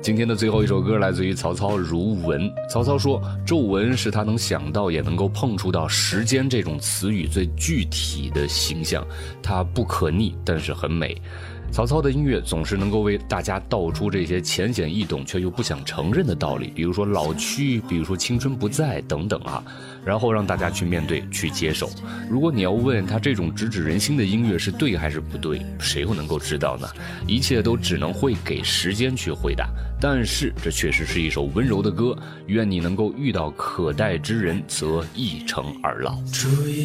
今天的最后一首歌来自于曹操《如闻》。曹操说，皱纹是他能想到也能够碰触到时间这种词语最具体的形象，它不可逆，但是很美。曹操的音乐总是能够为大家道出这些浅显易懂却又不想承认的道理，比如说老去，比如说青春不在等等啊，然后让大家去面对，去接受。如果你要问他这种直指人心的音乐是对还是不对，谁又能够知道呢？一切都只能会给时间去回答。但是这确实是一首温柔的歌，愿你能够遇到可待之人，则一程而老。